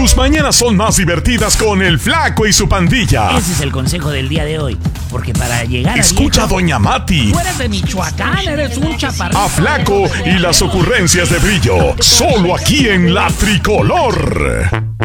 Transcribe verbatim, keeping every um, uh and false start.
Tus mañanas son más divertidas con el Flaco y su pandilla. Ese es el consejo del día de hoy. Porque para llegar Escucha a a Doña Mati. Tú eres de Michoacán, eres un chaparrito. A Flaco y las ocurrencias de Brillo. Solo aquí en La Tricolor.